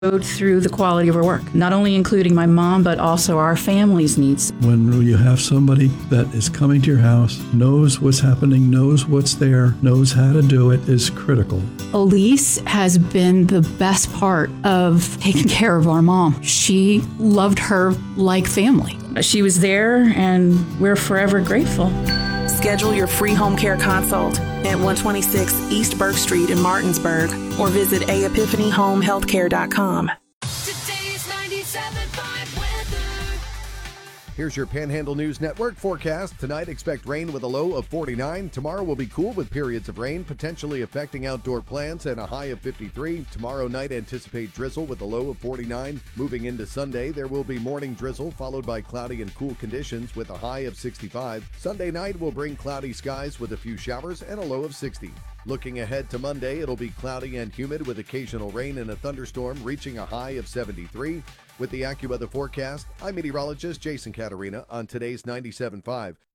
through the quality of her work, not only including my mom, but also our family's needs. When you have somebody that is coming to your house, knows what's happening, knows what's there, knows how to do it, is critical. Elise has been the best part of taking care of our mom. She loved her like family. She was there, and we're forever grateful. Schedule your free home care consult at 126 East Burke Street in Martinsburg or visit aepiphanyhomehealthcare.com. Today's 97.5 weather. Here's your Panhandle News Network forecast. Tonight, expect rain with a low of 49. Tomorrow will be cool with periods of rain, potentially affecting outdoor plants, and a high of 53. Tomorrow night, anticipate drizzle with a low of 49. Moving into Sunday, there will be morning drizzle, followed by cloudy and cool conditions with a high of 65. Sunday night will bring cloudy skies with a few showers and a low of 60. Looking ahead to Monday, it'll be cloudy and humid with occasional rain and a thunderstorm, reaching a high of 73. With the AccuWeather forecast, I'm meteorologist Jason Catarina on today's 97.5.